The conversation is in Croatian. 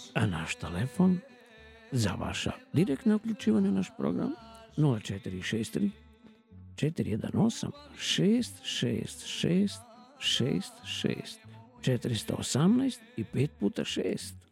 A naš telefon za vaša direktna uključivanja u naš program 0463 418 666 66 418 i 5 puta 6.